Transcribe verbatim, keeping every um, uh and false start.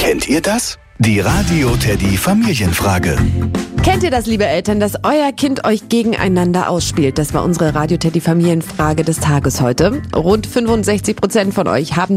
Kennt ihr das? Die Radio Teddy Familienfrage. Kennt ihr das, liebe Eltern, dass euer Kind euch gegeneinander ausspielt? Das war unsere Radio Teddy Familienfrage des Tages heute. Rund fünfundsechzig Prozent von euch haben